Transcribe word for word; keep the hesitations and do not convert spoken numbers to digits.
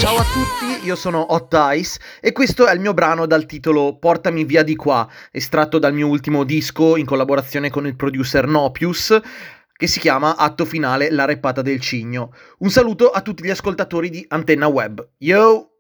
Ciao a tutti, io sono Hot Ice e questo è il mio brano dal titolo Portami via di qua, estratto dal mio ultimo disco in collaborazione con il producer Nopius, che si chiama Atto Finale, la reppata del cigno. Un saluto a tutti gli ascoltatori di Antenna Web. Yo!